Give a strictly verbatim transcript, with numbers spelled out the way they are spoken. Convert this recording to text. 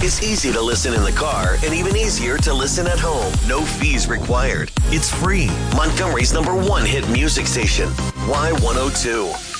is easy to listen in the car and even easier to listen at home. No fees required. It's free. Montgomery's number one hit music station, Y one oh two.